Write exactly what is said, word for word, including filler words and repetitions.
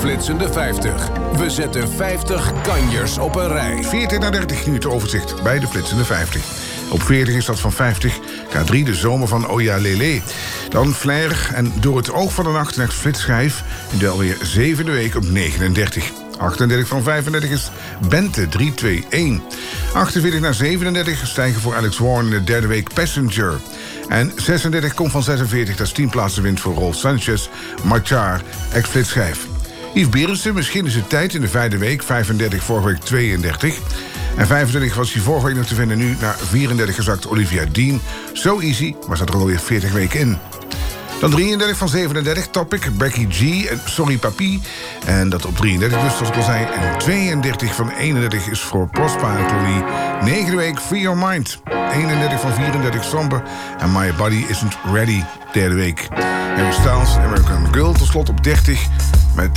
flitsende vijftig. We zetten vijftig kanjers op een rij. veertien naar dertig nu het overzicht bij de flitsende vijftig. Op veertig is dat van vijftig. K drie, de zomer van Oya Lele. Dan Flair en Door het oog van de nacht met Flitschijf. In de alweer zevende week op negenendertig. achtendertig van vijfendertig is Bente drie twee een. achtenveertig naar zevenendertig stijgen voor Alex Warren in de derde week Passenger. En zesendertig komt van zesenveertig, dat is tien plaatsen winst voor Rolf Sanchez, Machar, ex-Flitschijf. Yves Berendsen, misschien is het tijd in de vijfde week, vijfendertig, vorige week tweeëndertig. En vijfentwintig was hij vorige week nog te vinden, nu naar vierendertig gezakt Olivia Dean. So easy, maar staat er alweer veertig weken in. Dan drieëndertig van zevenendertig, Topic, Becky G en Sorry Papi. En dat op drieëndertig dus, zoals ik al zei. En tweeëndertig van eenendertig is voor Prospa en Chloe. Negende week, Free Your Mind. eenendertig van vierendertig, Somber. En My Body Isn't Ready, derde week. Harry Styles, American Girl, tot slot op dertig. Met